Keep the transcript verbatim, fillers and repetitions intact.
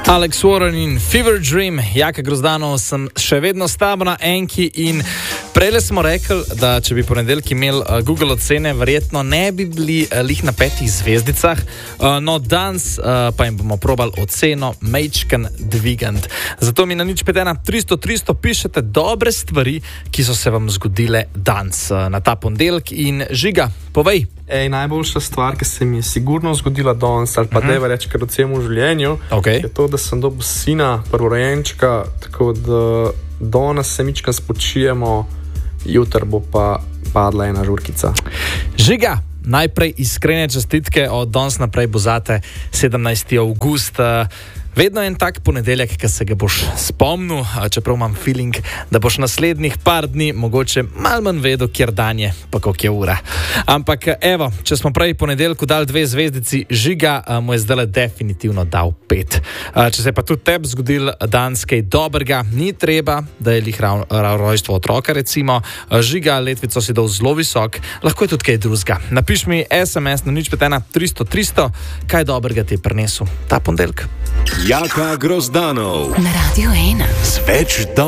Alex Warren in Fever Dream, Jaka Grozdanov, sem še vedno s tabo na enki in prej smo rekli, da če bi ponedeljek imel uh, Google ocene, verjetno ne bi bili uh, lih na petih zvezdicah, uh, no danes uh, pa jim bomo probali oceno majčken dvigant. Zato mi na nič pet ena tristo tristo pišete dobre stvari, ki so se vam zgodile danes uh, na ta ponedeljek in Žiga, povej. Ej, najboljša stvar, ki se mi je sigurno zgodila danes, ali pa uh -huh. deva reči, kar ocem v življenju, okay. je to, da sem dobil sina, prvorojenčka, tako da danes se mičkam spočijemo, jutr bo pa padla ena žurkica. Žiga, najprej iskrene čestitke, od danes naprej bo zate sedemnajsti avgust. Vedno je en tak ponedeljek, ki se ga boš spomnil, čeprav imam feeling, da boš naslednjih par dni mogoče malo manj vedel, kjer dan je, pa koliko je ura. Ampak evo, če smo prej ponedeljku dali dve zvezdici, Žiga mu je zdaj definitivno dal pet. Če se je pa tudi tebi zgodil danes kaj dobrega, ni treba, da je lih rav, rav, rojstvo otroka recimo. Žiga, letvico si dal zelo visok, lahko je tudi kaj drugega. Napiš mi es em es na nič pet ena tristo tristo, kaj dobrega ti je prinesel ta ponedeljek. Jaka Grozdanov na Radio ena. Sveč do